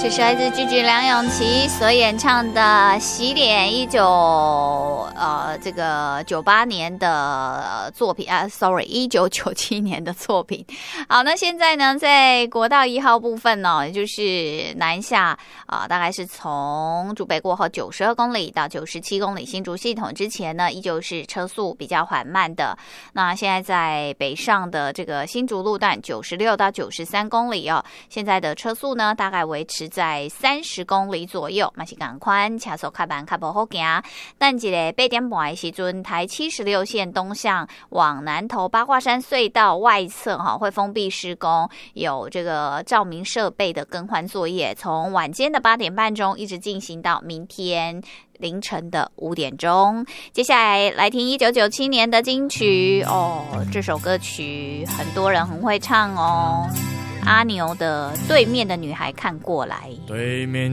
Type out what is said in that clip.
这是来自句句梁咏琪所演唱的《洗脸》1998年的作品啊 ，1997年的作品。好，那现在呢，在国道1号部分呢，也就是南下大概是从竹北过后92公里到97公里新竹系统之前呢，依旧是车速比较缓慢的。那现在在北上的这个新竹路段96到93公里哦，现在的车速呢大概维持在30公里左右，嘛是同款，车速较慢，较不好行。但一个8点半的时阵，台76线东向往南投八卦山隧道外侧会封闭施工，有这个照明设备的更换作业，从晚间的8点半钟一直进行到明天凌晨的5点钟。接下来听1997年的金曲哦，这首歌曲很多人很会唱哦。阿牛的《对面的女孩看过来》， 对面